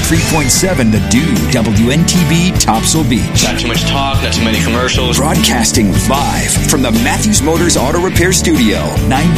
93.7 The Dew, WNTB, Topsail Beach. Not too much talk, not too many commercials. Broadcasting live from the Matthews Motors Auto Repair Studio, 90.